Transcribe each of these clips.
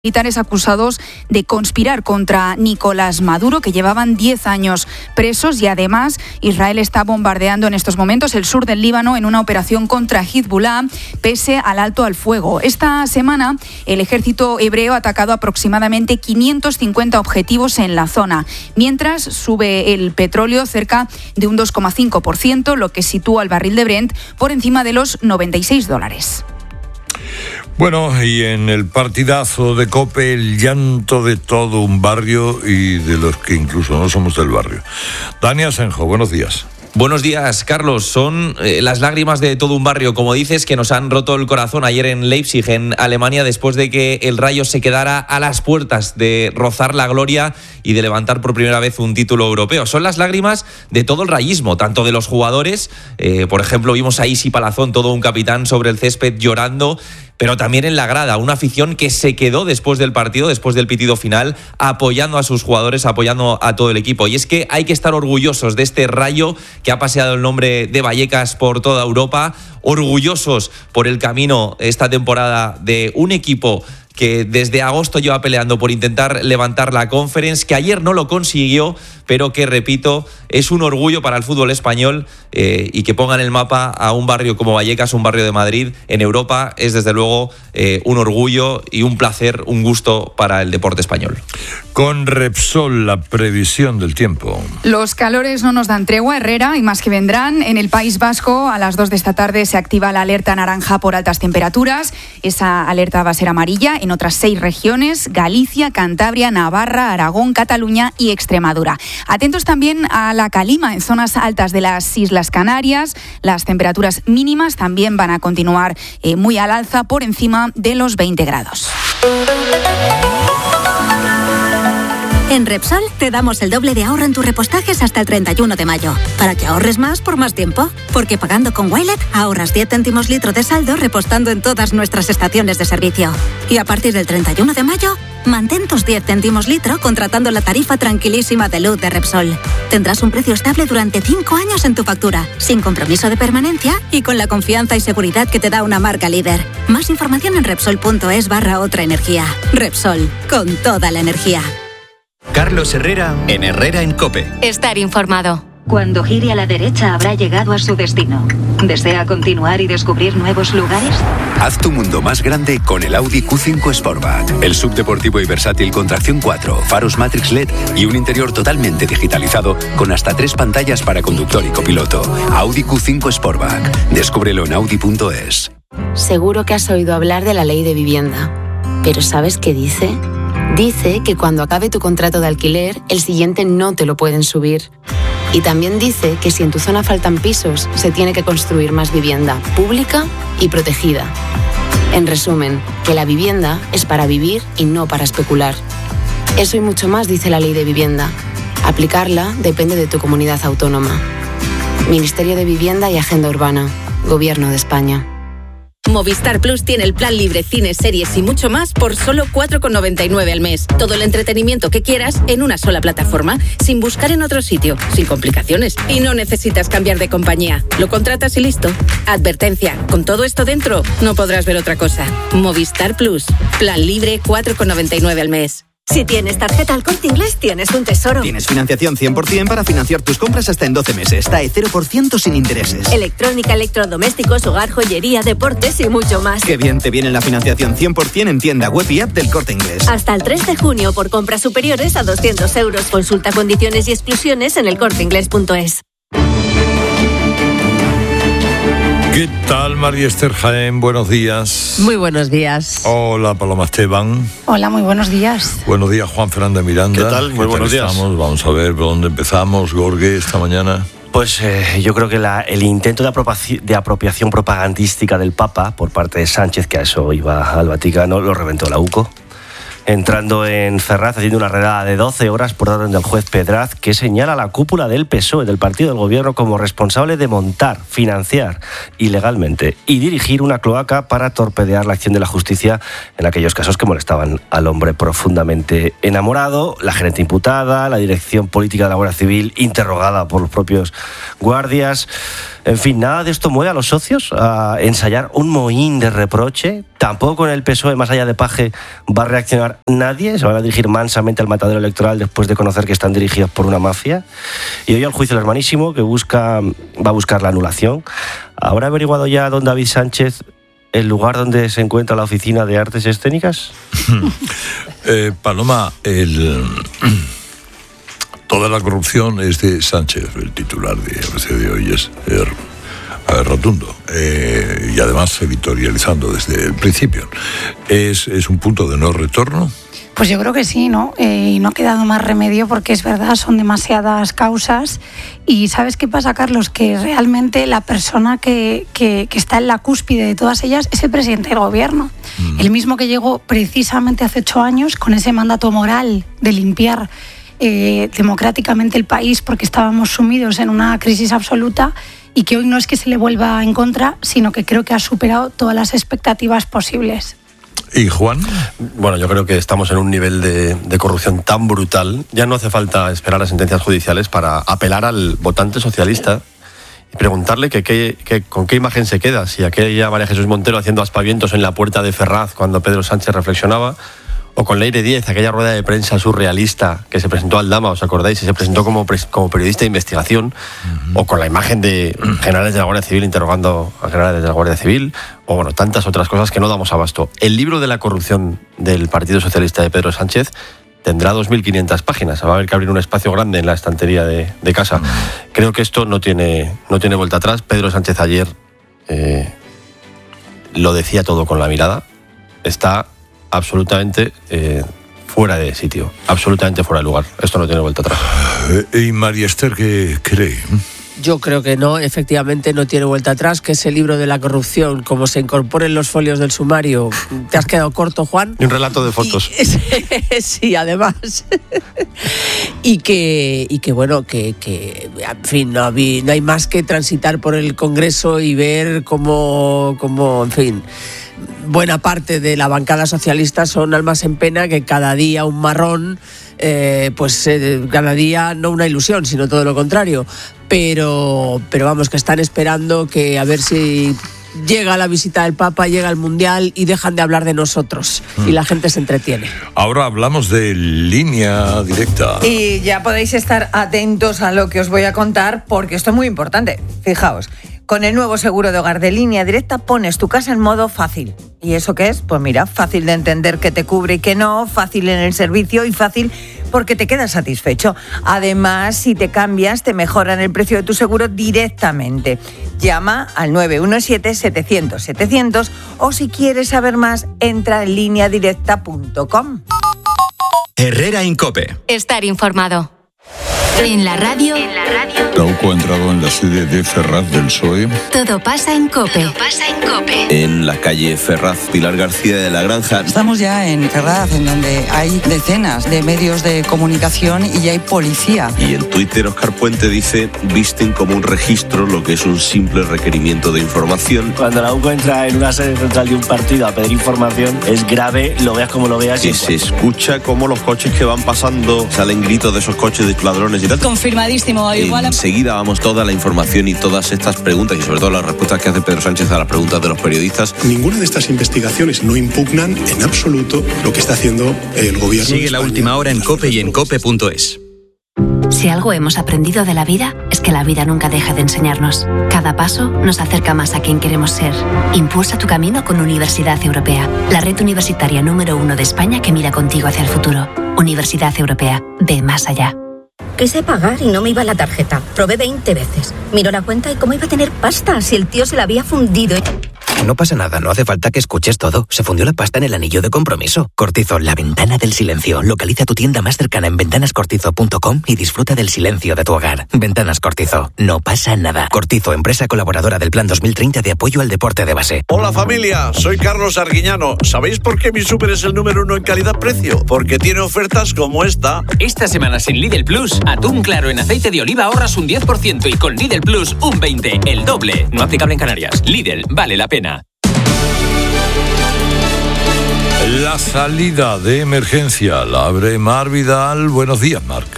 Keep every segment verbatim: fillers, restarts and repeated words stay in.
militares acusados de conspirar contra Nicolás Maduro, que llevaban diez años presos, y además Israel está bombardeando en estos momentos el sur del Líbano en una operación contra Hezbollah, pese al alto al fuego. Esta semana el ejército hebreo ha atacado aproximadamente quinientos cincuenta objetivos en la zona, mientras sube el petróleo cerca de un dos coma cinco por ciento, lo que sitúa el barril de Brent por encima de los noventa y seis dólares. Bueno, y en el partidazo de COPE, el llanto de todo un barrio y de los que incluso no somos del barrio. Dani Asenjo, buenos días. Buenos días, Carlos. Son eh, las lágrimas de todo un barrio, como dices, que nos han roto el corazón ayer en Leipzig, en Alemania, después de que el Rayo se quedara a las puertas de rozar la gloria y de levantar por primera vez un título europeo. Son las lágrimas de todo el rayismo, tanto de los jugadores, eh, por ejemplo, vimos a Isi Palazón, todo un capitán sobre el césped llorando, pero también en la grada, una afición que se quedó después del partido, después del pitido final, apoyando a sus jugadores, apoyando a todo el equipo. Y es que hay que estar orgullosos de este Rayo que ha paseado el nombre de Vallecas por toda Europa, orgullosos por el camino esta temporada de un equipo que desde agosto lleva peleando por intentar levantar la Conference, que ayer no lo consiguió, pero que, repito, es un orgullo para el fútbol español, eh, y que pongan en el mapa a un barrio como Vallecas, un barrio de Madrid, en Europa, es desde luego eh, un orgullo y un placer, un gusto para el deporte español. Con Repsol, la previsión del tiempo. Los calores no nos dan tregua, Herrera, y más que vendrán. En el País Vasco, a las dos de esta tarde se activa la alerta naranja por altas temperaturas. Esa alerta va a ser amarilla en otras seis regiones: Galicia, Cantabria, Navarra, Aragón, Cataluña y Extremadura. Atentos también a la calima en zonas altas de las Islas Canarias. Las temperaturas mínimas también van a continuar eh, muy al alza, por encima de los veinte grados. En Repsol te damos el doble de ahorro en tus repostajes hasta el treinta y uno de mayo, para que ahorres más por más tiempo. Porque pagando con Wilet ahorras diez céntimos litro de saldo repostando en todas nuestras estaciones de servicio. Y a partir del treinta y uno de mayo, mantén tus diez céntimos litro contratando la tarifa tranquilísima de luz de Repsol. Tendrás un precio estable durante cinco años en tu factura, sin compromiso de permanencia y con la confianza y seguridad que te da una marca líder. Más información en Repsol.es barra otra energía. Repsol, con toda la energía. Carlos Herrera, en Herrera en COPE. Estar informado. Cuando gire a la derecha habrá llegado a su destino. ¿Desea continuar y descubrir nuevos lugares? Haz tu mundo más grande con el Audi Q cinco Sportback. El subdeportivo y versátil con tracción cuatro, faros Matrix L E D y un interior totalmente digitalizado con hasta tres pantallas para conductor y copiloto. Audi Q cinco Sportback. Descúbrelo en audi punto es. Seguro que has oído hablar de la ley de vivienda. ¿Pero sabes qué dice? Dice que cuando acabe tu contrato de alquiler, el siguiente no te lo pueden subir. Y también dice que si en tu zona faltan pisos, se tiene que construir más vivienda pública y protegida. En resumen, que la vivienda es para vivir y no para especular. Eso y mucho más dice la ley de vivienda. Aplicarla depende de tu comunidad autónoma. Ministerio de Vivienda y Agenda Urbana. Gobierno de España. Movistar Plus tiene el plan libre, cines, series y mucho más por solo cuatro con noventa y nueve al mes. Todo el entretenimiento que quieras en una sola plataforma, sin buscar en otro sitio, sin complicaciones. Y no necesitas cambiar de compañía. Lo contratas y listo. Advertencia, con todo esto dentro, no podrás ver otra cosa. Movistar Plus, plan libre, cuatro con noventa y nueve al mes. Si tienes tarjeta El Corte Inglés, tienes un tesoro. Tienes financiación cien por ciento para financiar tus compras hasta en doce meses. T A E cero por ciento sin intereses. Electrónica, electrodomésticos, hogar, joyería, deportes y mucho más. Qué bien te viene la financiación cien por ciento en tienda web y app del Corte Inglés. Hasta el tres de junio por compras superiores a doscientos euros. Consulta condiciones y exclusiones en el corte inglés punto es. ¿Qué tal, María Esther Jaén? Buenos días. Muy buenos días. Hola, Paloma Esteban. Hola, muy buenos días. Buenos días, Juan Fernando Miranda. ¿Qué tal? Muy buenos días. Estamos? Vamos a ver por dónde empezamos, Gorge, esta mañana. Pues eh, yo creo que la, el intento de apropiación, de apropiación propagandística del Papa por parte de Sánchez, que a eso iba al Vaticano, lo reventó la U C O. Entrando en Ferraz, haciendo una redada de doce horas por orden del juez Pedraz, que señala a la cúpula del P S O E, del partido del gobierno, como responsable de montar, financiar ilegalmente y dirigir una cloaca para torpedear la acción de la justicia en aquellos casos que molestaban al hombre profundamente enamorado, la gerente imputada, la dirección política de la Guardia Civil interrogada por los propios guardias. En fin, nada de esto mueve a los socios a ensayar un mohín de reproche. Tampoco con el P S O E, más allá de Paje, va a reaccionar nadie. Se van a dirigir mansamente al matadero electoral después de conocer que están dirigidos por una mafia. Y hoy al juicio del hermanísimo, que busca, va a buscar la anulación. ¿Habrá averiguado ya don David Sánchez el lugar donde se encuentra la oficina de artes escénicas? eh, Paloma, el... toda la corrupción es de Sánchez. El titular de A B C de hoy es er, rotundo, eh, y además editorializando desde el principio. ¿Es, es un punto de no retorno? Pues yo creo que sí, ¿no? Eh, y no ha quedado más remedio porque es verdad, son demasiadas causas. Y ¿sabes qué pasa, Carlos? Que realmente la persona que, que, que está en la cúspide de todas ellas es el presidente del gobierno. Mm. El mismo que llegó precisamente hace ocho años con ese mandato moral de limpiar eh, democráticamente el país porque estábamos sumidos en una crisis absoluta, y que hoy no es que se le vuelva en contra, sino que creo que ha superado todas las expectativas posibles. ¿Y Juan? Bueno, yo creo que estamos en un nivel de, de corrupción tan brutal. Ya no hace falta esperar a sentencias judiciales para apelar al votante socialista y preguntarle que, que, que, con qué imagen se queda. Si aquella María Jesús Montero haciendo aspavientos en la puerta de Ferraz cuando Pedro Sánchez reflexionaba, o con Leire Díez, aquella rueda de prensa surrealista que se presentó al Dama, ¿os acordáis? Y se presentó como, como periodista de investigación, uh-huh. O con la imagen de generales de la Guardia Civil interrogando a generales de la Guardia Civil, o bueno, tantas otras cosas que no damos abasto. El libro de la corrupción del Partido Socialista de Pedro Sánchez tendrá dos mil quinientas páginas, va a haber que abrir un espacio grande en la estantería de, de casa. Uh-huh. Creo que esto no tiene, no tiene vuelta atrás. Pedro Sánchez ayer eh, lo decía todo con la mirada, está absolutamente eh, fuera de sitio, absolutamente fuera de lugar. Esto no tiene vuelta atrás. ¿Y María Esther qué cree? Yo creo que no, efectivamente no tiene vuelta atrás, que ese libro de la corrupción, como se incorporen los folios del sumario, ¿te has quedado corto, Juan? Y un relato de fotos. Y, sí, además. y que, y que bueno, que, que en fin, no, había, no hay más que transitar por el Congreso y ver cómo, cómo en fin, buena parte de la bancada socialista son almas en pena, que cada día un marrón, eh, pues eh, cada día no una ilusión, sino todo lo contrario. Pero, pero vamos, que están esperando que a ver si llega la visita del Papa, llega el Mundial y dejan de hablar de nosotros. Mm. Y la gente se entretiene. Ahora hablamos de Línea Directa. Y ya podéis estar atentos a lo que os voy a contar, porque esto es muy importante. Fijaos. Con el nuevo seguro de hogar de Línea Directa pones tu casa en modo fácil. ¿Y eso qué es? Pues mira, fácil de entender qué te cubre y qué no, fácil en el servicio y fácil porque te quedas satisfecho. Además, si te cambias, te mejoran el precio de tu seguro directamente. Llama al nueve uno siete, setecientos, setecientos o si quieres saber más, entra en línea directa punto com. Herrera Incope. Estar informado. En la radio. En la radio. Trauco ha entrado en la sede de Ferraz del P S O E. Todo pasa en COPE. Todo pasa en COPE. En la calle Ferraz, Pilar García de la Granja. Estamos ya en Ferraz, en donde hay decenas de medios de comunicación y hay policía. Y en Twitter, Óscar Puente dice, visten como un registro lo que es un simple requerimiento de información. Cuando la U C O entra en una sede central de un partido a pedir información, es grave, lo veas como lo veas. Que se escucha como los coches que van pasando, salen gritos de esos coches de ladrones y tal. Confirmadísimo. Igual. Enseguida vamos toda la información y todas estas preguntas y sobre todo las respuestas que hace Pedro Sánchez a las preguntas de los periodistas. Ninguna de estas investigaciones no impugnan en absoluto lo que está haciendo el gobierno. Sigue la última hora en COPE y en cope punto es. Si algo hemos aprendido de la vida, es que la vida nunca deja de enseñarnos. Cada paso nos acerca más a quien queremos ser. Impulsa tu camino con Universidad Europea, la red universitaria número uno de España que mira contigo hacia el futuro. Universidad Europea, ve más allá. Quise pagar y no me iba la tarjeta. Probé veinte veces. Miró la cuenta y cómo iba a tener pasta si el tío se la había fundido. No pasa nada, no hace falta que escuches todo. Se fundió la pasta en el anillo de compromiso. Cortizo, la ventana del silencio. Localiza tu tienda más cercana en ventanas cortizo punto com y disfruta del silencio de tu hogar. Ventanas Cortizo, no pasa nada. Cortizo, empresa colaboradora del Plan dos mil treinta de apoyo al deporte de base. Hola familia, soy Carlos Arguiñano. ¿Sabéis por qué mi súper es el número uno en calidad-precio? Porque tiene ofertas como esta. Esta semana sin Lidl Plus, atún claro en aceite de oliva ahorras un diez por ciento y con Lidl Plus un veinte por ciento, el doble. No aplicable en Canarias. Lidl, vale la pena. La salida de emergencia la abre Mar Vidal. Buenos días, Marc.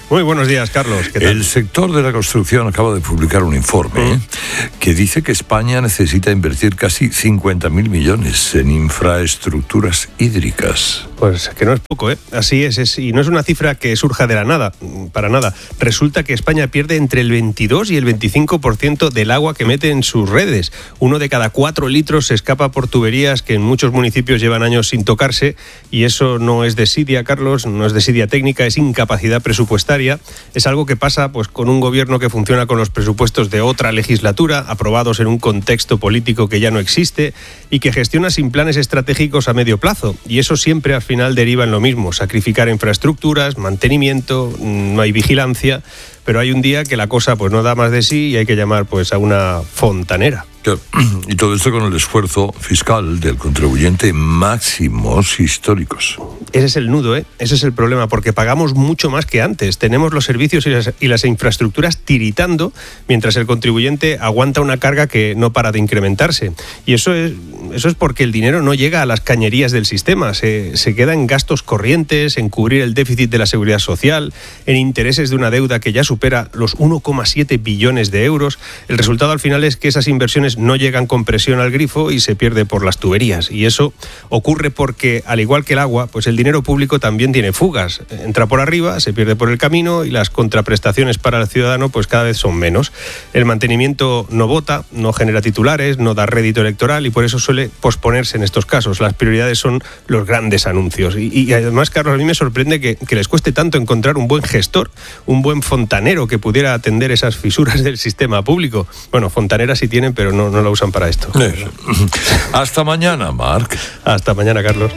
Muy buenos días, Carlos. ¿Qué tal? El sector de la construcción acaba de publicar un informe ¿eh? que dice que España necesita invertir casi cincuenta mil millones en infraestructuras hídricas. Pues que no es poco, ¿eh? Así es, es, y no es una cifra que surja de la nada, para nada. Resulta que España pierde entre el veintidós y el veinticinco por ciento del agua que mete en sus redes. Uno de cada cuatro litros se escapa por tuberías que en muchos municipios llevan años sin tocarse, y eso no es desidia, Carlos, no es desidia técnica, es incapacidad presupuestaria. Es algo que pasa pues con un gobierno que funciona con los presupuestos de otra legislatura, aprobados en un contexto político que ya no existe y que gestiona sin planes estratégicos a medio plazo. Y eso siempre al final deriva en lo mismo: sacrificar infraestructuras, mantenimiento, no hay vigilancia, pero hay un día que la cosa pues no da más de sí y hay que llamar pues a una fontanera. Y todo esto con el esfuerzo fiscal del contribuyente máximos históricos. Ese es el nudo, ¿eh? Ese es el problema, porque pagamos mucho más que antes. Tenemos los servicios y las, y las infraestructuras tiritando, mientras el contribuyente aguanta una carga que no para de incrementarse. Y eso es, eso es porque el dinero no llega a las cañerías del sistema, se, se queda en gastos corrientes, en cubrir el déficit de la seguridad social, en intereses de una deuda que ya supera los uno coma siete billones de euros. El resultado al final es que esas inversiones no llegan con presión al grifo y se pierde por las tuberías. Y eso ocurre porque, al igual que el agua, pues el dinero público también tiene fugas. Entra por arriba, se pierde por el camino y las contraprestaciones para el ciudadano pues cada vez son menos. El mantenimiento no vota, no genera titulares, no da rédito electoral y por eso suele posponerse en estos casos. Las prioridades son los grandes anuncios. Y, y además, Carlos, a mí me sorprende que, que les cueste tanto encontrar un buen gestor, un buen fontanero que pudiera atender esas fisuras del sistema público. Bueno, fontaneras sí tienen, pero no, no la usan para esto. Hasta mañana, Marc. Hasta mañana, Carlos.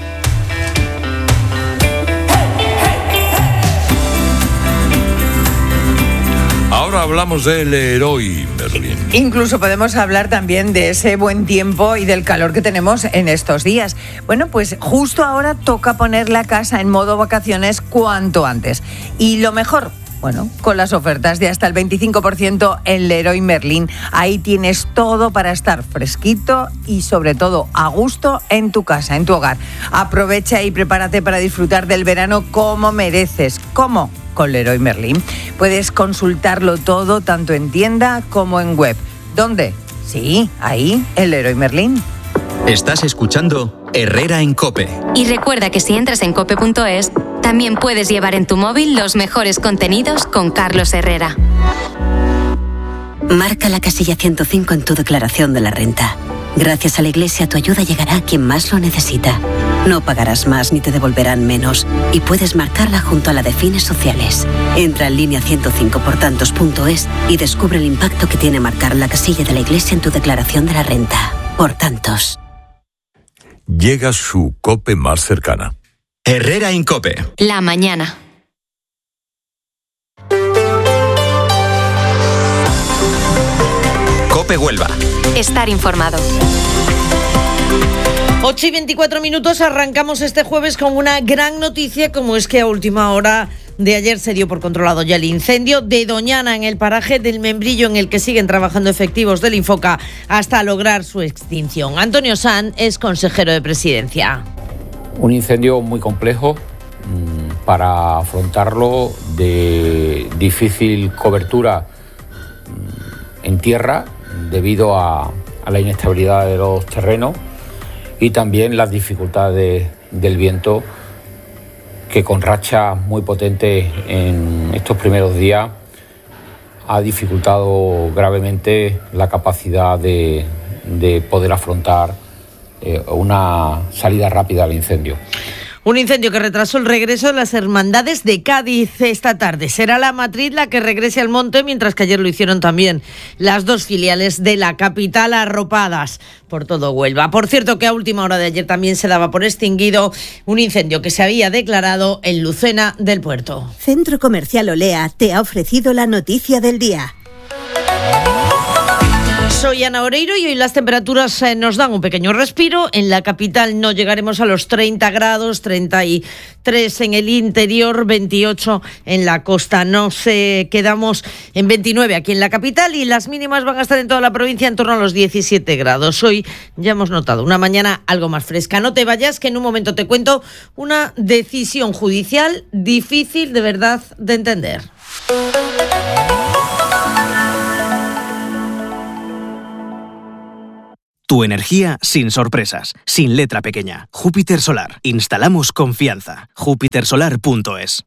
Ahora hablamos del Leroy Merlin. Incluso podemos hablar también de ese buen tiempo y del calor que tenemos en estos días. Bueno, pues justo ahora toca poner la casa en modo vacaciones cuanto antes. Y lo mejor, bueno, con las ofertas de hasta el veinticinco por ciento en Leroy Merlin. Ahí tienes todo para estar fresquito y sobre todo a gusto en tu casa, en tu hogar. Aprovecha y prepárate para disfrutar del verano como mereces. ¿Cómo? Con Leroy Merlin. Puedes consultarlo todo tanto en tienda como en web. ¿Dónde? Sí, ahí, en Leroy Merlin. Estás escuchando Herrera en COPE. Y recuerda que si entras en cope punto es, también puedes llevar en tu móvil los mejores contenidos con Carlos Herrera. Marca la casilla ciento cinco en tu declaración de la renta. Gracias a la Iglesia, tu ayuda llegará a quien más lo necesita. No pagarás más ni te devolverán menos. Y puedes marcarla junto a la de fines sociales. Entra en línea ciento cinco por tantos punto es y descubre el impacto que tiene marcar la casilla de la Iglesia en tu declaración de la renta. Por tantos. Llega su COPE más cercana. Herrera en COPE. La mañana. COPE Huelva. Estar informado. ocho y veinticuatro minutos, arrancamos este jueves con una gran noticia, como es que a última hora de ayer se dio por controlado ya el incendio de Doñana, en el paraje del Membrillo, en el que siguen trabajando efectivos del Infoca hasta lograr su extinción. Antonio Sanz es consejero de Presidencia. Un incendio muy complejo mmm, para afrontarlo, de difícil cobertura mmm, en tierra debido a, a la inestabilidad de los terrenos y también las dificultades del viento, que con rachas muy potentes en estos primeros días ha dificultado gravemente la capacidad de, de poder afrontar eh, una salida rápida al incendio. Un incendio que retrasó el regreso de las hermandades de Cádiz esta tarde. Será la matriz la que regrese al monte, mientras que ayer lo hicieron también las dos filiales de la capital, arropadas por todo Huelva. Por cierto, que a última hora de ayer también se daba por extinguido un incendio que se había declarado en Lucena del Puerto. Centro Comercial Olea te ha ofrecido la noticia del día. Soy Ana Oreiro y hoy las temperaturas eh, nos dan un pequeño respiro. En la capital no llegaremos a los treinta grados, treinta y tres en el interior, veintiocho en la costa. Nos eh, quedamos en veintinueve aquí en la capital y las mínimas van a estar en toda la provincia en torno a los diecisiete grados. Hoy ya hemos notado una mañana algo más fresca. No te vayas, que en un momento te cuento una decisión judicial difícil de verdad de entender. Tu energía sin sorpresas, sin letra pequeña. Júpiter Solar. Instalamos confianza. júpiter solar punto es.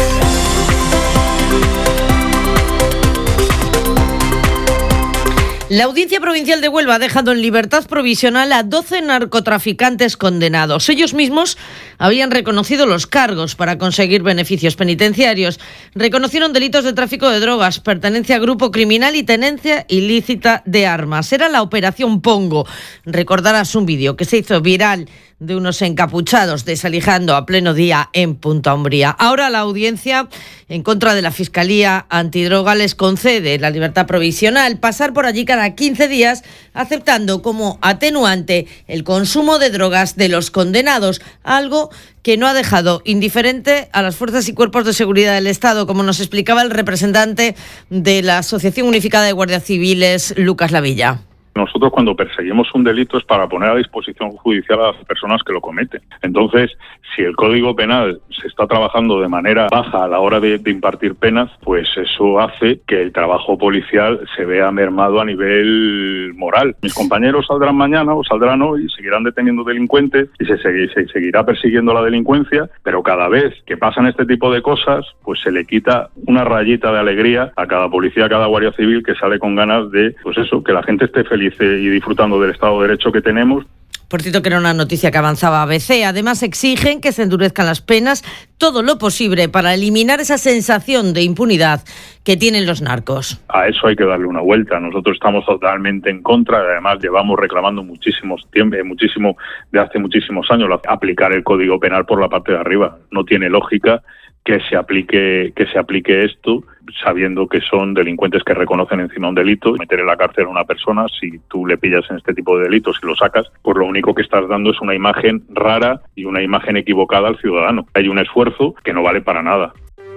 La Audiencia Provincial de Huelva ha dejado en libertad provisional a doce narcotraficantes condenados. Ellos mismos habían reconocido los cargos para conseguir beneficios penitenciarios. Reconocieron delitos de tráfico de drogas, pertenencia a grupo criminal y tenencia ilícita de armas. Era la Operación Pongo. Recordarás un vídeo que se hizo viral de unos encapuchados desalijando a pleno día en Punta Umbría. Ahora la audiencia, en contra de la Fiscalía Antidroga, les concede la libertad provisional, pasar por allí cada quince días, aceptando como atenuante el consumo de drogas de los condenados, algo que no ha dejado indiferente a las fuerzas y cuerpos de seguridad del Estado, como nos explicaba el representante de la Asociación Unificada de Guardias Civiles, Lucas Lavilla. Nosotros cuando perseguimos un delito es para poner a disposición judicial a las personas que lo cometen. Entonces, si el Código Penal se está trabajando de manera baja a la hora de, de impartir penas, pues eso hace que el trabajo policial se vea mermado a nivel moral. Mis compañeros saldrán mañana o saldrán hoy, seguirán deteniendo delincuentes y se, segui- se seguirá persiguiendo la delincuencia, pero cada vez que pasan este tipo de cosas, pues se le quita una rayita de alegría a cada policía, a cada guardia civil que sale con ganas de, pues eso, que la gente esté feliz y disfrutando del Estado de Derecho que tenemos. Por cierto, que era una noticia que avanzaba A B C. Además, exigen que se endurezcan las penas, todo lo posible para eliminar esa sensación de impunidad que tienen los narcos. A eso hay que darle una vuelta. Nosotros estamos totalmente en contra. Además, llevamos reclamando muchísimos tiempo, muchísimo, de hace muchísimos años, aplicar el Código Penal por la parte de arriba. No tiene lógica que se aplique que se aplique esto sabiendo que son delincuentes que reconocen encima un delito. Meter en la cárcel a una persona, si tú le pillas en este tipo de delitos y lo sacas, pues lo único que estás dando es una imagen rara y una imagen equivocada al ciudadano. Hay un esfuerzo que no vale para nada.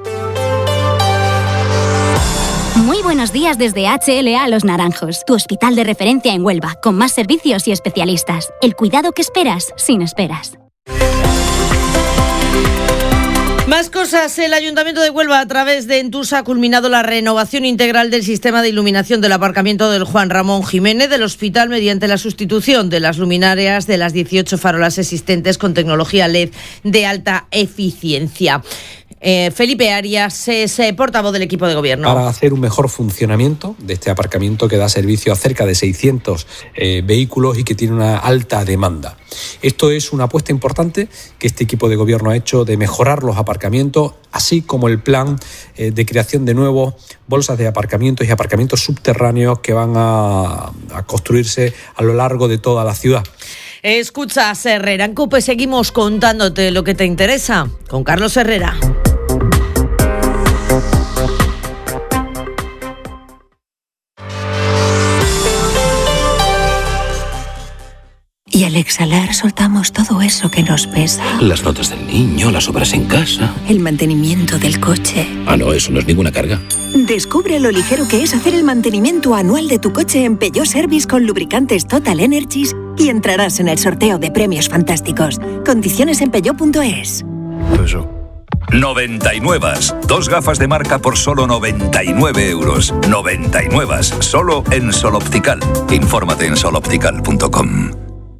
Muy buenos días desde H L A Los Naranjos, tu hospital de referencia en Huelva, con más servicios y especialistas. El cuidado que esperas, sin esperas. Más cosas. El Ayuntamiento de Huelva, a través de Entusa, ha culminado la renovación integral del sistema de iluminación del aparcamiento del Juan Ramón Jiménez del hospital mediante la sustitución de las luminarias de las dieciocho farolas existentes con tecnología L E D de alta eficiencia. Eh, Felipe Arias es eh, portavoz del equipo de gobierno. Para hacer un mejor funcionamiento de este aparcamiento que da servicio a cerca de seiscientos eh, vehículos y que tiene una alta demanda. Esto es una apuesta importante que este equipo de gobierno ha hecho de mejorar los aparcamientos, así como el plan eh, de creación de nuevos bolsas de aparcamientos y aparcamientos subterráneos que van a, a construirse a lo largo de toda la ciudad. Escuchas Herrera en COPE, seguimos contándote lo que te interesa con Carlos Herrera. Y al exhalar soltamos todo eso que nos pesa. Las notas del niño, las obras en casa. El mantenimiento del coche. Ah, no, eso no es ninguna carga. Descubre lo ligero que es hacer el mantenimiento anual de tu coche en Peugeot Service con lubricantes Total Energies y entrarás en el sorteo de premios fantásticos. Condiciones en peugeot punto es. Eso. noventa y nueve. Dos gafas de marca por solo noventa y nueve euros. noventa y nueve. Solo en Sol Optical. Infórmate en sol optical punto com.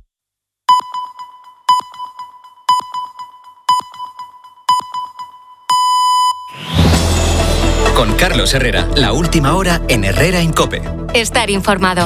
Con Carlos Herrera, la última hora en Herrera en COPE. Estar informado.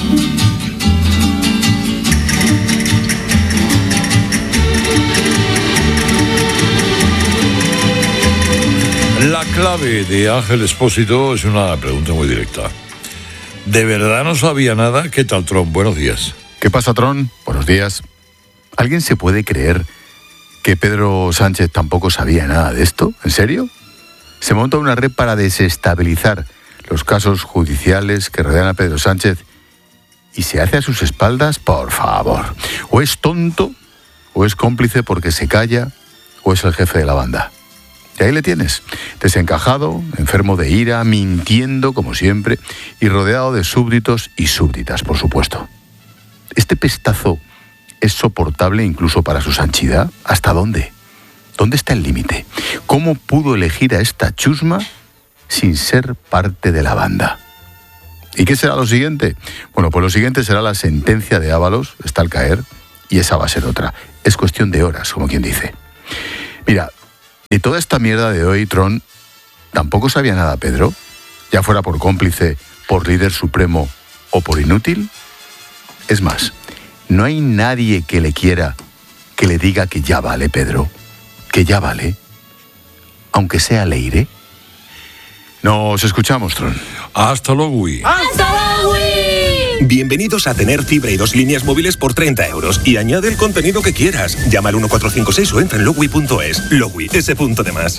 La clave de Ángel Expósito es una pregunta muy directa. ¿De verdad no sabía nada? ¿Qué tal, Tron? Buenos días. ¿Qué pasa, Tron? Buenos días. ¿Alguien se puede creer que Pedro Sánchez tampoco sabía nada de esto? ¿En serio? Se monta una red para desestabilizar los casos judiciales que rodean a Pedro Sánchez y se hace a sus espaldas, por favor. O es tonto, o es cómplice porque se calla, o es el jefe de la banda. Y ahí le tienes, desencajado, enfermo de ira, mintiendo como siempre y rodeado de súbditos y súbditas, por supuesto. ¿Este pestazo es soportable incluso para su sanchidad? ¿Hasta dónde? ¿Dónde está el límite? ¿Cómo pudo elegir a esta chusma sin ser parte de la banda. ¿Y qué será lo siguiente? Bueno, pues lo siguiente será la sentencia de Ábalos, está al caer, y esa va a ser otra. Es cuestión de horas, como quien dice. Mira, de toda esta mierda de hoy, Tron, tampoco sabía nada Pedro, ya fuera por cómplice, por líder supremo o por inútil. Es más, no hay nadie que le quiera que le diga que ya vale, Pedro, que ya vale, aunque sea Leire. Nos escuchamos, Tron. Hasta luego, Wii. ¡Hasta luego, Wii! Bienvenidos a tener fibra y dos líneas móviles por treinta euros. Y añade el contenido que quieras. Llama al uno cuatro cinco seis o entra en logwi punto es. Logwi, ese punto de más.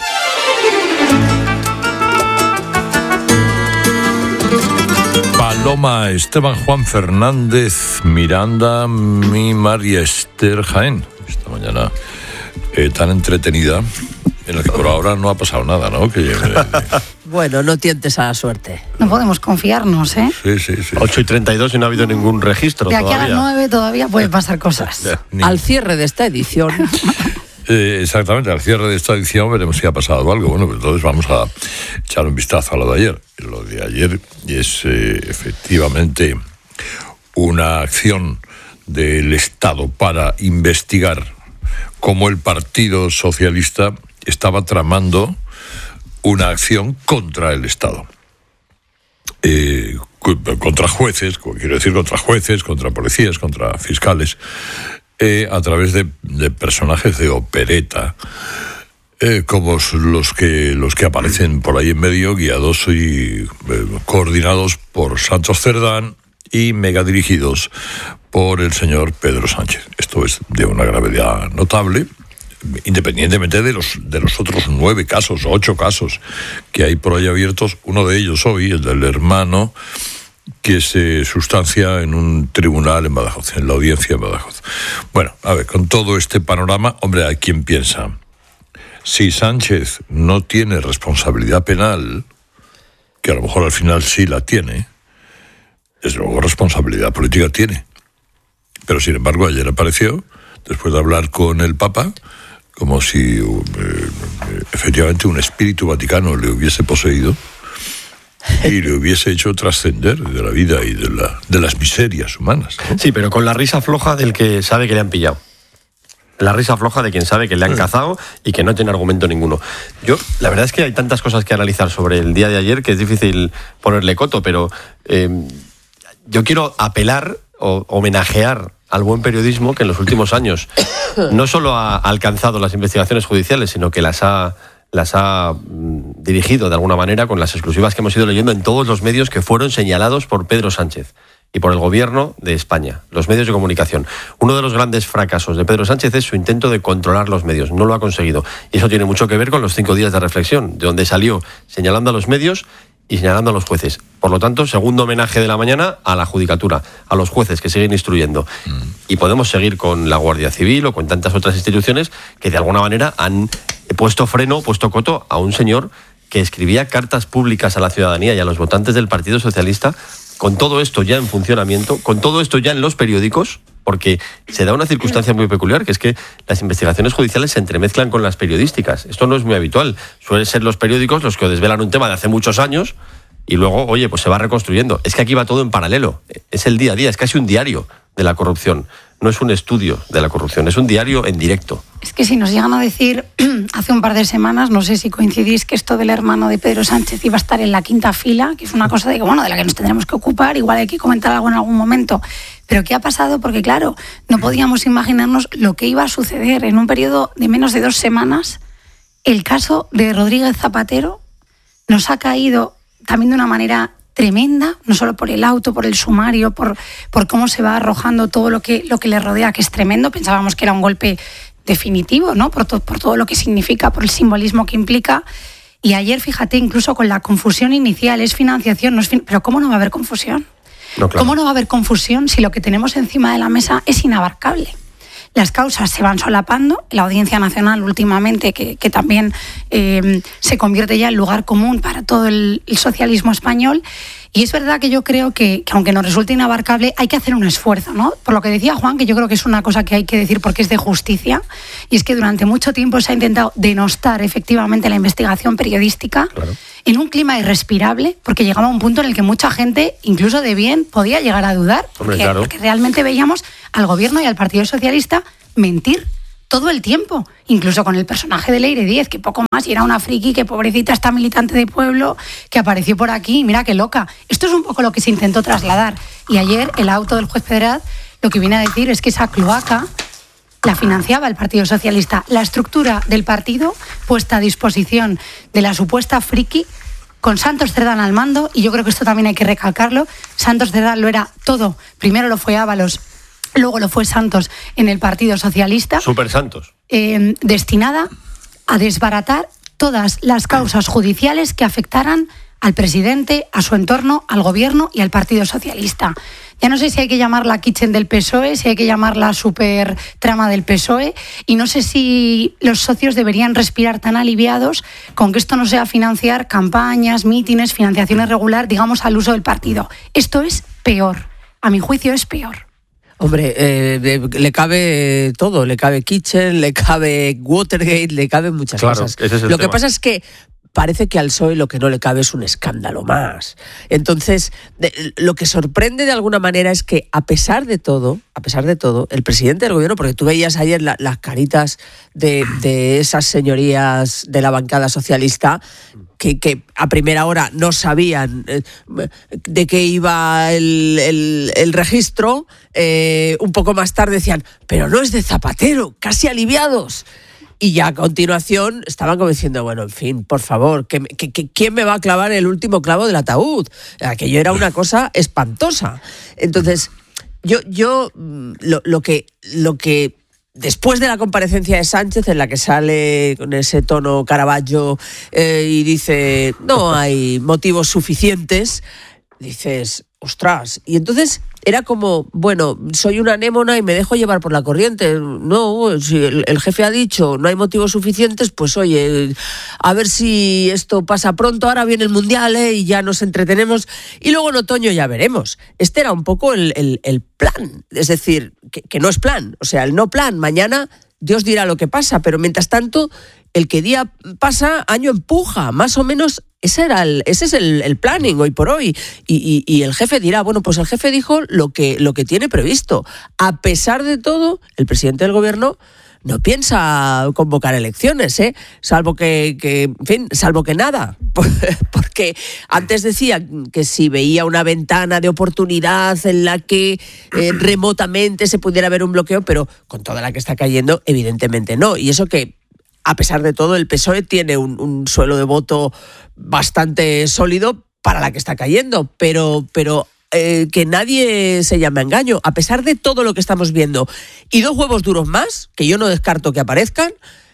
Paloma, Esteban, Juan Fernández, Miranda, mi María Esther Jaén. Esta mañana eh, tan entretenida, en la que por ahora no ha pasado nada, ¿no? Que, eh, Bueno, no tientes a la suerte. No podemos confiarnos, ¿eh? Sí, sí, sí. ocho y treinta y dos y no ha habido ningún registro De aquí todavía. a las nueve todavía pueden pasar cosas. Ni- Al cierre de esta edición. Eh, exactamente, al cierre de esta edición veremos si ha pasado algo. Bueno, pues entonces vamos a echar un vistazo a lo de ayer. Lo de ayer es eh, efectivamente una acción del Estado para investigar cómo el Partido Socialista estaba tramando una acción contra el Estado. Eh, cu- contra jueces, quiero decir contra jueces, contra policías, contra fiscales, eh, a través de, de personajes de opereta, eh, como los que los que aparecen por ahí en medio, guiados y eh, coordinados por Santos Cerdán y mega dirigidos por el señor Pedro Sánchez. Esto es de una gravedad notable, independientemente de los de los otros nueve casos, ocho casos que hay por ahí abiertos. Uno de ellos hoy, el del hermano, que se sustancia en un tribunal en Badajoz, en la audiencia en Badajoz. Bueno, a ver, con todo este panorama, hombre, hay quien piensa, si Sánchez no tiene responsabilidad penal, que a lo mejor al final sí la tiene, desde luego responsabilidad política tiene. Pero sin embargo ayer apareció, después de hablar con el Papa, como si eh, efectivamente un espíritu vaticano le hubiese poseído y le hubiese hecho trascender de la vida y de, la, de las miserias humanas, ¿no? Sí, pero con la risa floja del que sabe que le han pillado. La risa floja de quien sabe que le han cazado y que no tiene argumento ninguno. Yo, la verdad es que hay tantas cosas que analizar sobre el día de ayer que es difícil ponerle coto, pero eh, yo quiero apelar o homenajear al buen periodismo que en los últimos años no solo ha alcanzado las investigaciones judiciales, sino que las ha, las ha mm, dirigido de alguna manera con las exclusivas que hemos ido leyendo en todos los medios que fueron señalados por Pedro Sánchez y por el gobierno de España, los medios de comunicación. Uno de los grandes fracasos de Pedro Sánchez es su intento de controlar los medios. No lo ha conseguido. Y eso tiene mucho que ver con los cinco días de reflexión, de donde salió señalando a los medios y señalando a los jueces. Por lo tanto, segundo homenaje de la mañana a la judicatura, a los jueces que siguen instruyendo. Mm. Y podemos seguir con la Guardia Civil o con tantas otras instituciones que de alguna manera han puesto freno, puesto coto a un señor que escribía cartas públicas a la ciudadanía y a los votantes del Partido Socialista, con todo esto ya en funcionamiento, con todo esto ya en los periódicos, porque se da una circunstancia muy peculiar, que es que las investigaciones judiciales se entremezclan con las periodísticas. Esto no es muy habitual. Suelen ser los periódicos los que desvelan un tema de hace muchos años y luego, oye, pues se va reconstruyendo. Es que aquí va todo en paralelo. Es el día a día, es casi un diario de la corrupción. No es un estudio de la corrupción, es un diario en directo. Es que si nos llegan a decir hace un par de semanas, no sé si coincidís, que esto del hermano de Pedro Sánchez iba a estar en la quinta fila, que es una cosa de que, bueno, de la que nos tendremos que ocupar, igual hay que comentar algo en algún momento. Pero ¿qué ha pasado? Porque claro, no podíamos imaginarnos lo que iba a suceder en un periodo de menos de dos semanas. El caso de Rodríguez Zapatero nos ha caído también de una manera tremenda, no solo por el auto, por el sumario, por, por cómo se va arrojando todo lo que, lo que le rodea, que es tremendo. Pensábamos que era un golpe definitivo, ¿no? Por, to, por todo lo que significa, por el simbolismo que implica. Y ayer, fíjate, incluso con la confusión inicial, es financiación, no es fin... pero ¿cómo no va a haber confusión? No, claro. ¿Cómo no va a haber confusión si lo que tenemos encima de la mesa es inabarcable? Las causas se van solapando. La Audiencia Nacional últimamente, que, que también eh, se convierte ya en lugar común para todo el, el socialismo español. Y es verdad que yo creo que, que aunque nos resulte inabarcable, hay que hacer un esfuerzo, ¿no? Por lo que decía Juan, que yo creo que es una cosa que hay que decir porque es de justicia, y es que durante mucho tiempo se ha intentado denostar efectivamente la investigación periodística, claro, en un clima irrespirable, porque llegaba a un punto en el que mucha gente, incluso de bien, podía llegar a dudar, Hombre, porque, claro. porque realmente veíamos al gobierno y al Partido Socialista mentir todo el tiempo, incluso con el personaje de Leire Díez, que poco más, y era una friki, que pobrecita está militante de pueblo, que apareció por aquí, mira qué loca. Esto es un poco lo que se intentó trasladar. Y ayer el auto del juez Pedraz lo que viene a decir es que esa cloaca la financiaba el Partido Socialista. La estructura del partido puesta a disposición de la supuesta friki, con Santos Cerdán al mando, y yo creo que esto también hay que recalcarlo. Santos Cerdán lo era todo. Primero lo fue Ábalos, luego lo fue Santos en el Partido Socialista. Super Santos. Eh, destinada a desbaratar todas las causas judiciales que afectaran al presidente, a su entorno, al gobierno y al Partido Socialista. Ya no sé si hay que llamarla kitchen del P S O E, si hay que llamarla super trama del P S O E, y no sé si los socios deberían respirar tan aliviados con que esto no sea financiar campañas, mítines, financiación irregular, digamos, al uso del partido. Esto es peor. A mi juicio es peor. Hombre, eh, le cabe todo, le cabe Kitchen, le cabe Watergate, le caben muchas claro, cosas. Ese es el lo tema. que pasa es que parece que al P S O E lo que no le cabe es un escándalo más. Entonces, de, lo que sorprende de alguna manera es que a pesar de todo, a pesar de todo, el presidente del gobierno, porque tú veías ayer la, las caritas de, de esas señorías de la bancada socialista, Que, que a primera hora no sabían eh, de qué iba el, el, el registro, eh, un poco más tarde decían, pero no es de Zapatero, casi aliviados. Y ya a continuación estaban como diciendo, bueno, en fin, por favor, ¿que, que, que, ¿quién me va a clavar el último clavo del ataúd? Aquello era una cosa espantosa. Entonces, yo, yo lo, lo que... Lo que después de la comparecencia de Sánchez, en la que sale con ese tono Caravaggio eh, y dice, no hay motivos suficientes, dices, ostras. Y entonces era como, bueno, soy una anémona y me dejo llevar por la corriente. No, si el, el jefe ha dicho no hay motivos suficientes, pues oye, a ver si esto pasa pronto. Ahora viene el Mundial, ¿eh? Y ya nos entretenemos. Y luego en otoño ya veremos. Este era un poco el, el, el plan. Es decir, que, que no es plan. O sea, el no plan. Mañana Dios dirá lo que pasa. Pero mientras tanto, el que día pasa, año empuja. Más o menos ese, era el, ese es el, el planning hoy por hoy. Y, y, y el jefe dirá, bueno, pues el jefe dijo lo que, lo que tiene previsto. A pesar de todo, el presidente del gobierno no piensa convocar elecciones, ¿eh? Salvo que, que, en fin, salvo que nada. Porque antes decía que si veía una ventana de oportunidad en la que eh, remotamente se pudiera ver un bloqueo, pero con toda la que está cayendo, evidentemente no. Y eso que, a pesar de todo, el P S O E tiene un, un suelo de voto bastante sólido para la que está cayendo, pero, pero eh, que nadie se llame a engaño, a pesar de todo lo que estamos viendo. Y dos huevos duros más, que yo no descarto que aparezcan,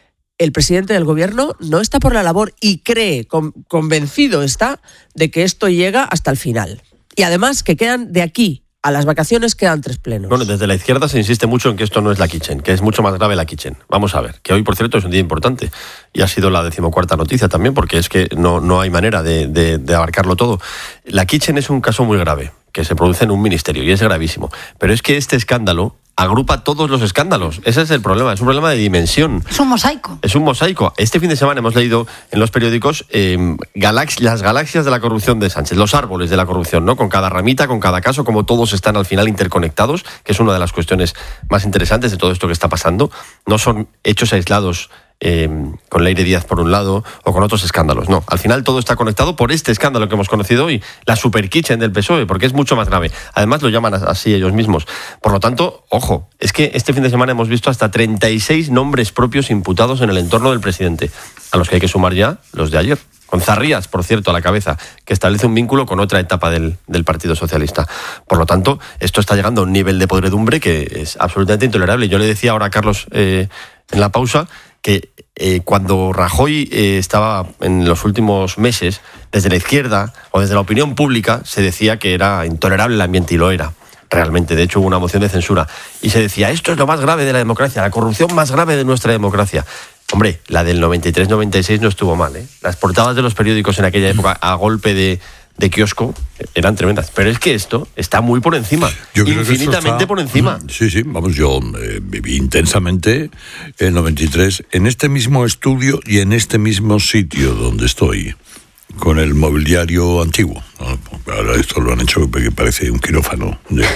el presidente del gobierno no está por la labor y cree, con, convencido está, de que esto llega hasta el final. Y además que quedan de aquí a las vacaciones quedan tres plenos. Bueno, desde la izquierda se insiste mucho en que esto no es la Kitchen, que es mucho más grave la Kitchen. Vamos a ver, que hoy, por cierto, es un día importante y ha sido la decimocuarta noticia también, porque es que no, no hay manera de, de, de abarcarlo todo. La Kitchen es un caso muy grave, que se produce en un ministerio y es gravísimo. Pero es que este escándalo agrupa todos los escándalos. Ese es el problema, es un problema de dimensión. Es un mosaico. Es un mosaico. Este fin de semana hemos leído en los periódicos eh, galax- las galaxias de la corrupción de Sánchez, los árboles de la corrupción, ¿no? Con cada ramita, con cada caso, como todos están al final interconectados, que es una de las cuestiones más interesantes de todo esto que está pasando. No son hechos aislados Eh, con Leire Díaz por un lado o con otros escándalos. No, al final todo está conectado por este escándalo que hemos conocido hoy, la super kitchen del P S O E, porque es mucho más grave. Además lo llaman así ellos mismos. Por lo tanto, ojo, es que este fin de semana hemos visto hasta treinta y seis nombres propios imputados en el entorno del presidente, a los que hay que sumar ya los de ayer. Con Zarrías, por cierto, a la cabeza, que establece un vínculo con otra etapa del, del Partido Socialista. Por lo tanto, esto está llegando a un nivel de podredumbre que es absolutamente intolerable. Yo le decía ahora a Carlos eh, en la pausa que eh, cuando Rajoy eh, estaba en los últimos meses, desde la izquierda o desde la opinión pública, se decía que era intolerable el ambiente, y lo era. Realmente, de hecho hubo una moción de censura y se decía, esto es lo más grave de la democracia, la corrupción más grave de nuestra democracia. Hombre, la del noventa y tres noventa y seis no estuvo mal, ¿eh? Las portadas de los periódicos en aquella época, a golpe de, de kiosco, eran tremendas. Pero es que esto está muy por encima, yo creo infinitamente que está, por encima. Sí, sí, vamos, yo eh, viví intensamente el noventa y tres en este mismo estudio y en este mismo sitio donde estoy, con el mobiliario antiguo. Ahora esto lo han hecho porque parece un quirófano.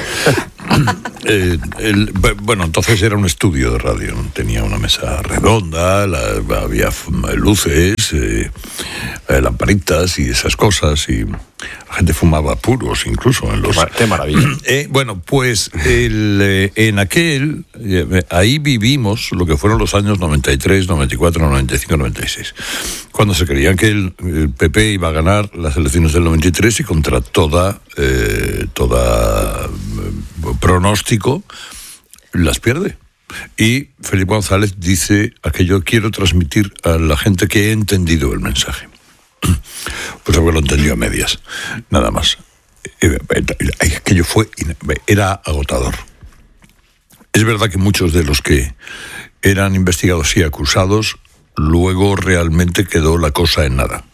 eh, el, bueno, entonces era un estudio de radio. Tenía una mesa redonda, la, había luces, eh, lamparitas y esas cosas, y la gente fumaba puros incluso en los... ¡Qué maravilla! Eh, bueno, pues el, eh, en aquel, eh, ahí vivimos lo que fueron los años noventa y tres, noventa y cuatro, noventa y cinco, noventa y seis, cuando se creían que el, el P P iba a ganar las elecciones del noventa y tres y contra toda, eh, toda eh, pronóstico las pierde. Y Felipe González dice aquello: quiero transmitir a la gente que he entendido el mensaje. Pues porque lo entendió a medias, nada más. Aquello fue, era agotador. Es verdad que muchos de los que eran investigados y acusados, luego realmente quedó la cosa en nada.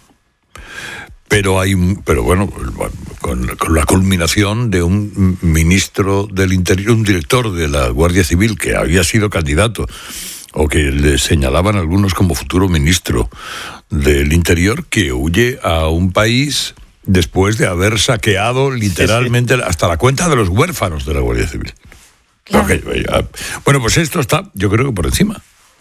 Pero hay, pero bueno, con, con la culminación de un ministro del Interior, un director de la Guardia Civil que había sido candidato, o que le señalaban algunos como futuro ministro del Interior, que huye a un país después de haber saqueado literalmente sí, sí. hasta la cuenta de los huérfanos de la Guardia Civil. Claro. Okay, bueno, pues esto está, yo creo que por encima.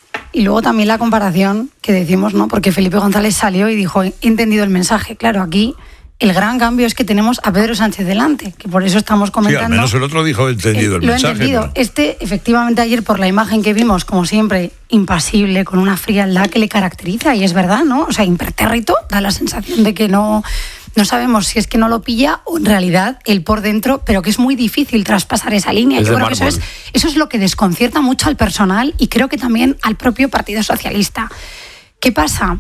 Y luego también la comparación que decimos, ¿no? Porque Felipe González salió y dijo, he entendido el mensaje. Claro, aquí el gran cambio es que tenemos a Pedro Sánchez delante, que por eso estamos comentando... Sí, al menos el otro dijo, he entendido el, el mensaje. Lo he entendido. ¿No? Este, efectivamente, ayer por la imagen que vimos, como siempre, impasible, con una frialdad que le caracteriza, y es verdad, ¿no? O sea, impertérrito, da la sensación de que no... No sabemos si es que no lo pilla o en realidad él por dentro, pero que es muy difícil traspasar esa línea. Es Yo creo que eso es, eso es lo que desconcierta mucho al personal y creo que también al propio Partido Socialista. ¿Qué pasa?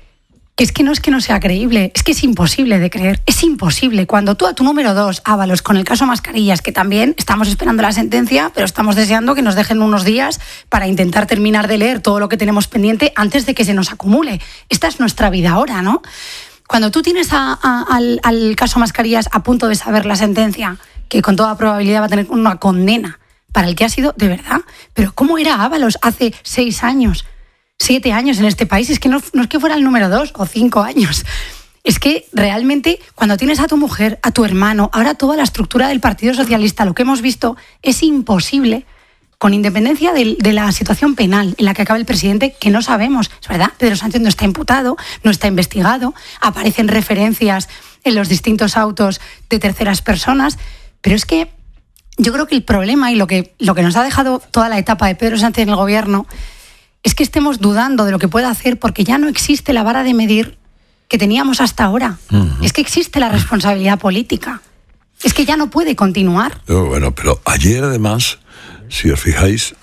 Es que no es que no sea creíble, es que es imposible de creer, es imposible. Cuando tú a tu número dos, Ábalos, con el caso Mascarillas, que también estamos esperando la sentencia, pero estamos deseando que nos dejen unos días para intentar terminar de leer todo lo que tenemos pendiente antes de que se nos acumule. Esta es nuestra vida ahora, ¿no? Cuando tú tienes a, a, al, al caso Mascarillas a punto de saber la sentencia, que con toda probabilidad va a tener una condena para el que ha sido de verdad, pero ¿cómo era Ábalos hace seis años, siete años en este país? Es que no, no es que fuera el número dos o cinco años. Es que realmente cuando tienes a tu mujer, a tu hermano, ahora toda la estructura del Partido Socialista, lo que hemos visto es imposible, con independencia de, de la situación penal en la que acaba el presidente, que no sabemos. Es verdad, Pedro Sánchez no está imputado, no está investigado, aparecen referencias en los distintos autos de terceras personas, pero es que yo creo que el problema y lo que, lo que nos ha dejado toda la etapa de Pedro Sánchez en el gobierno es que estemos dudando de lo que pueda hacer porque ya no existe la vara de medir que teníamos hasta ahora. Uh-huh. Es que existe la responsabilidad política. Es que ya no puede continuar. No, bueno, pero ayer además... Si os fijáis,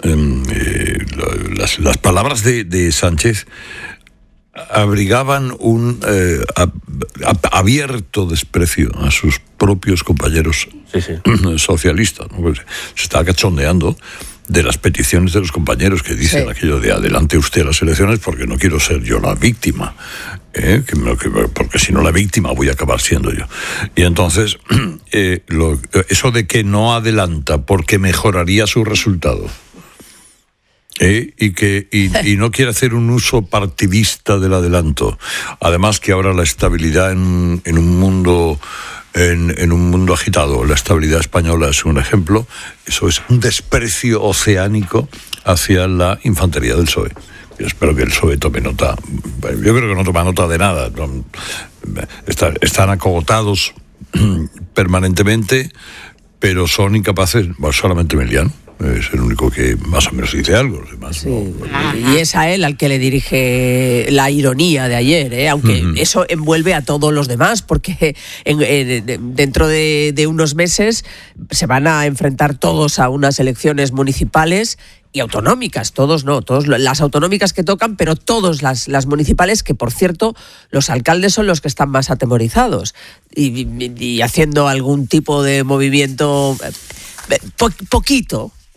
eh, las, las palabras de, de Sánchez abrigaban un eh, ab, ab, abierto desprecio a sus propios compañeros sí, sí. socialistas, ¿no? Pues se estaba cachondeando de las peticiones de los compañeros que dicen sí. aquello de adelante usted a las elecciones porque no quiero ser yo la víctima, ¿eh? que, que, porque si no la víctima voy a acabar siendo yo. Y entonces, eh, lo, eso de que no adelanta porque mejoraría su resultado, ¿eh? y, que, y, y no quiere hacer un uso partidista del adelanto. Además que ahora la estabilidad en, en un mundo... En, en un mundo agitado, la estabilidad española es un ejemplo. Eso es un desprecio oceánico hacia la infantería del P S O E. Yo espero que el P S O E tome nota. Yo creo que no toma nota de nada. Están, están acogotados permanentemente, pero son incapaces, bueno, solamente Emiliano es el único que más o menos dice algo. Los demás, sí. no. Y es a él al que le dirige la ironía de ayer, ¿eh? Aunque uh-huh. eso envuelve a todos los demás, porque en, en, dentro de, de unos meses se van a enfrentar todos a unas elecciones municipales y autonómicas, todos no, todos las autonómicas que tocan, pero todas las, las municipales, que por cierto, los alcaldes son los que están más atemorizados y, y, y haciendo algún tipo de movimiento po, poquito,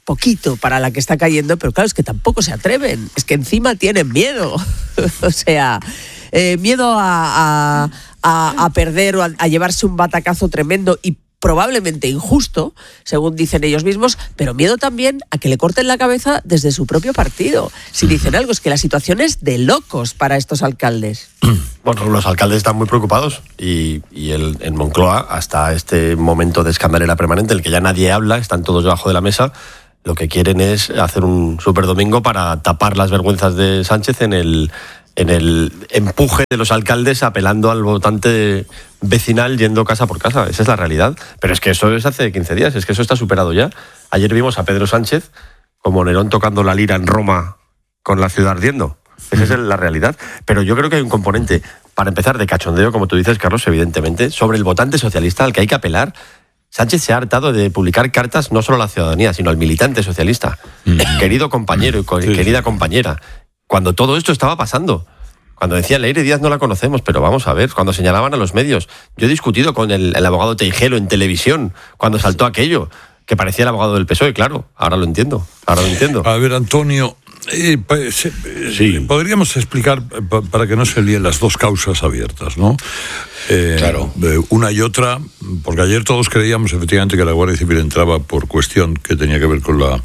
poquito para la que está cayendo, pero claro, es que tampoco se atreven, es que encima tienen miedo. O sea, eh, miedo a, a, a, a perder o a, a llevarse un batacazo tremendo y probablemente injusto, según dicen ellos mismos, pero miedo también a que le corten la cabeza desde su propio partido. Si dicen algo, es que la situación es de locos para estos alcaldes. Bueno, los alcaldes están muy preocupados y, y el, en Moncloa, hasta este momento de escandalera permanente, en el que ya nadie habla, están todos debajo de la mesa, lo que quieren es hacer un superdomingo para tapar las vergüenzas de Sánchez en el, en el empuje de los alcaldes apelando al votante vecinal yendo casa por casa. Esa es la realidad. Pero es que eso es hace quince días, es que eso está superado ya. Ayer vimos a Pedro Sánchez como Nerón tocando la lira en Roma con la ciudad ardiendo. Esa es la realidad. Pero yo creo que hay un componente, para empezar, de cachondeo, como tú dices, Carlos, evidentemente, sobre el votante socialista al que hay que apelar. Sánchez se ha hartado de publicar cartas no solo a la ciudadanía, sino al militante socialista. Mm. Querido compañero y co- sí, querida sí. compañera, cuando todo esto estaba pasando, cuando decían Leire Díaz no la conocemos, pero vamos a ver, cuando señalaban a los medios. Yo he discutido con el, el abogado Teijero en televisión, cuando saltó aquello, que parecía el abogado del P S O E, claro, ahora lo entiendo, ahora lo entiendo. A ver, Antonio, eh, pues, eh, sí. podríamos explicar, pa, para que no se líen las dos causas abiertas, ¿no? Eh, claro. Eh, una y otra, porque ayer todos creíamos efectivamente que la Guardia Civil entraba por cuestión que tenía que ver con la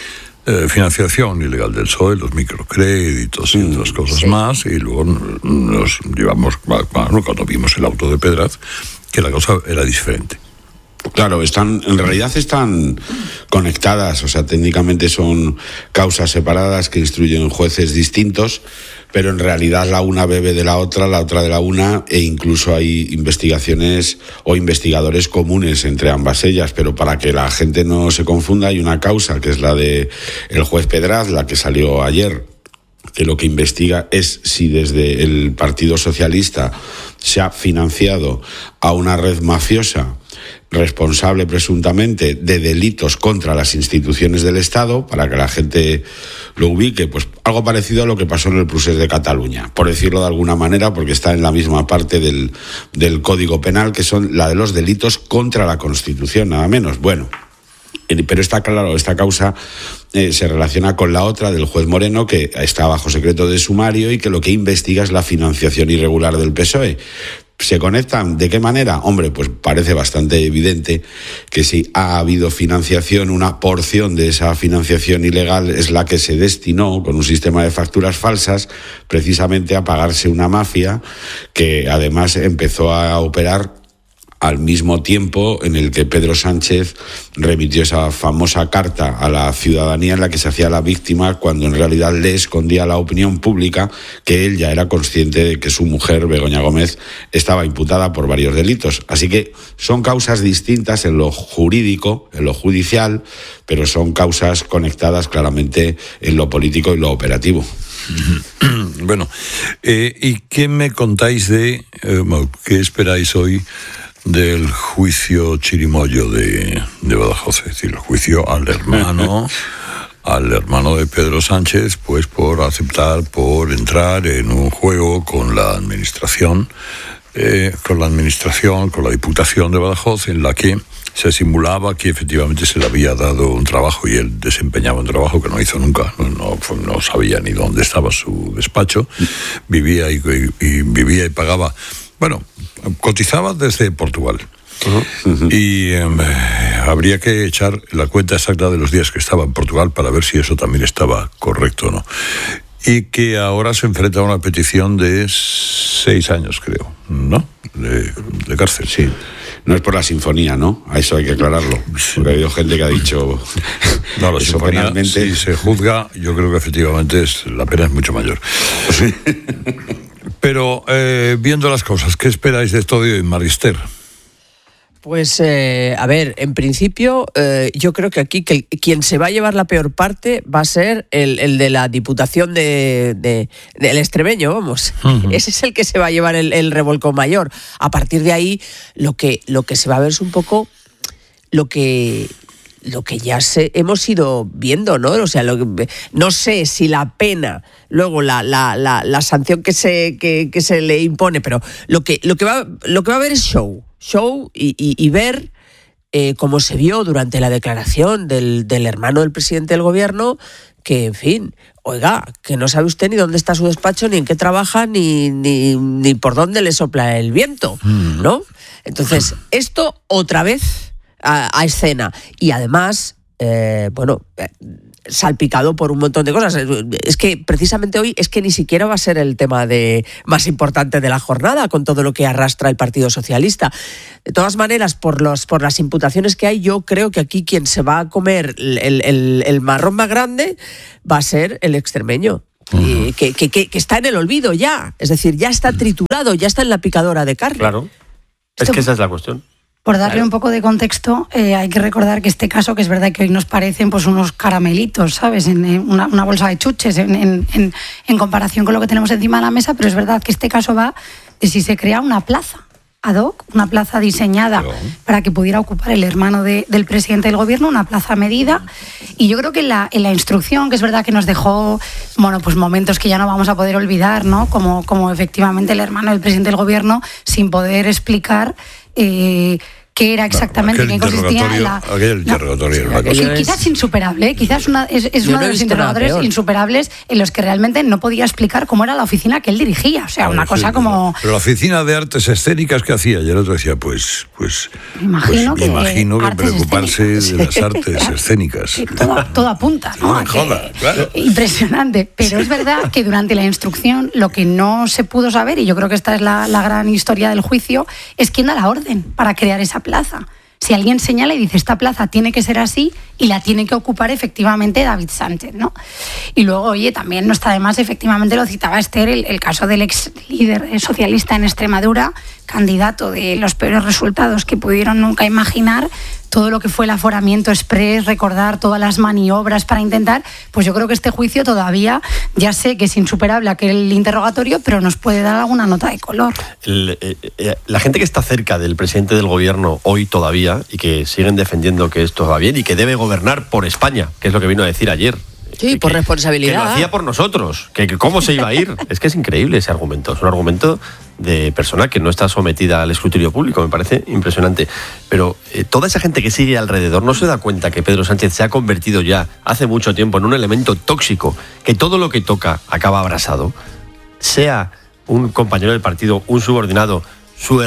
eh, financiación ilegal del P S O E, los microcréditos y otras cosas sí. más, y luego nos llevamos, bueno, cuando vimos el auto de Pedraz, que la cosa era diferente. Claro, están, en realidad están conectadas, o sea, técnicamente son causas separadas que instruyen jueces distintos, pero en realidad la una bebe de la otra, la otra de la una, e incluso hay investigaciones o investigadores comunes entre ambas ellas, pero para que la gente no se confunda, hay una causa que es la de el juez Pedraz, la que salió ayer, que lo que investiga es si desde el Partido Socialista se ha financiado a una red mafiosa responsable presuntamente de delitos contra las instituciones del Estado, para que la gente lo ubique, pues algo parecido a lo que pasó en el Procés de Cataluña, por decirlo de alguna manera, porque está en la misma parte del, del Código Penal, que son la de los delitos contra la Constitución, nada menos. Bueno, pero está claro, esta causa eh, se relaciona con la otra del juez Moreno, que está bajo secreto de sumario y que lo que investiga es la financiación irregular del P S O E. ¿Se conectan? ¿De qué manera? Hombre, pues parece bastante evidente que si ha habido financiación, una porción de esa financiación ilegal es la que se destinó, con un sistema de facturas falsas, precisamente a pagarse una mafia que además empezó a operar al mismo tiempo en el que Pedro Sánchez remitió esa famosa carta a la ciudadanía en la que se hacía la víctima, cuando en realidad le escondía a la opinión pública que él ya era consciente de que su mujer, Begoña Gómez, estaba imputada por varios delitos. Así que son causas distintas en lo jurídico, en lo judicial, pero son causas conectadas claramente en lo político y lo operativo. Bueno, eh, ¿y qué me contáis de, eh, qué esperáis hoy del juicio chirimoyo de, de Badajoz? Es decir, el juicio al hermano al hermano de Pedro Sánchez, pues por aceptar, por entrar en un juego con la administración, eh, con la administración, con la Diputación de Badajoz, en la que se simulaba que efectivamente se le había dado un trabajo y él desempeñaba un trabajo que no hizo nunca, no, no, no sabía ni dónde estaba su despacho, vivía y, y, y vivía y pagaba. Bueno, cotizaba desde Portugal. Uh-huh, uh-huh. Y eh, habría que echar la cuenta exacta de los días que estaba en Portugal para ver si eso también estaba correcto o no. Y que ahora se enfrenta a una petición de seis años, creo, ¿no? De, de cárcel. Sí. No es por la sinfonía, ¿no? A eso hay que aclararlo. Porque ha habido gente que ha dicho... No, la sinfonía, penalmente... si se juzga, yo creo que efectivamente es, la pena es mucho mayor. Sí. Pero, eh, viendo las cosas, ¿qué esperáis de esto de hoy, Marister? Pues, eh, a ver, en principio, eh, yo creo que aquí que quien se va a llevar la peor parte va a ser el, el de la Diputación de, de, del Extremeño, vamos. Uh-huh. Ese es el que se va a llevar el, el revolcón mayor. A partir de ahí, lo que, lo que se va a ver es un poco lo que... lo que ya se, hemos ido viendo, ¿no? O sea, lo que, no sé si la pena, luego la, la, la, la sanción que se, que, que se le impone, pero lo que, lo que va, lo que va a haber es show, show y, y, y ver eh, como se vio durante la declaración del, del hermano del presidente del gobierno, que, en fin, oiga, que no sabe usted ni dónde está su despacho, ni en qué trabaja, ni, ni, ni por dónde le sopla el viento, ¿no? Entonces, esto otra vez a, a escena. Y además, eh, bueno... Eh, salpicado por un montón de cosas. Es que precisamente hoy es que ni siquiera va a ser el tema de más importante de la jornada, con todo lo que arrastra el Partido Socialista. De todas maneras, por los por las imputaciones que hay, yo creo que aquí quien se va a comer el, el, el marrón más grande va a ser el extremeño. Uh-huh. que, que, que, que está en el olvido ya. Es decir, ya está triturado, ya está en la picadora de carne. Claro. Es Esto... que esa es la cuestión. Por darle un poco de contexto, eh, hay que recordar que este caso, que es verdad que hoy nos parecen pues unos caramelitos, ¿sabes? En, en una, una bolsa de chuches en, en, en, en comparación con lo que tenemos encima de la mesa, pero es verdad que este caso va de si se crea una plaza ad hoc, una plaza diseñada claro. para que pudiera ocupar el hermano de, del presidente del gobierno, una plaza a medida. Y yo creo que en la, en la instrucción, que es verdad que nos dejó, bueno, pues momentos que ya no vamos a poder olvidar, ¿no? Como, como efectivamente el hermano del presidente del gobierno, sin poder explicar eh, qué era exactamente, no, qué consistía en la... Aquel interrogatorio no, era una quizás es insuperable, ¿eh? quizás una, es, es uno de los interrogatorios insuperables en los que realmente no podía explicar cómo era la oficina que él dirigía. O sea, una sí, cosa como... Pero la oficina de artes escénicas que hacía, y el otro decía, pues... pues me imagino pues, que, me imagino que preocuparse escénicas. de las artes claro. escénicas. Sí, todo, todo apunta, ¿no? No me joda, claro. Impresionante. Pero es verdad que durante la instrucción lo que no se pudo saber, y yo creo que esta es la, la gran historia del juicio, es quién da la orden para crear esa plaza. Si alguien señala y dice esta plaza tiene que ser así y la tiene que ocupar efectivamente David Sánchez, ¿no? Y luego, oye, también no está de más, efectivamente lo citaba Esther, el, el caso del ex líder socialista en Extremadura, candidato de los peores resultados que pudieron nunca imaginar, todo lo que fue el aforamiento express, recordar todas las maniobras para intentar, pues yo creo que este juicio todavía, ya sé que es insuperable aquel interrogatorio, pero nos puede dar alguna nota de color. El, eh, eh, la gente que está cerca del presidente del gobierno hoy todavía y que siguen defendiendo que esto va bien y que debe gobernar por España, que es lo que vino a decir ayer. Sí, que, por responsabilidad. Que lo hacía por nosotros, que, que cómo se iba a ir. Es que es increíble ese argumento, es un argumento de persona que no está sometida al escrutinio público, me parece impresionante. Pero eh, toda esa gente que sigue alrededor no se da cuenta que Pedro Sánchez se ha convertido ya hace mucho tiempo en un elemento tóxico, que todo lo que toca acaba abrasado, sea un compañero del partido, un subordinado, su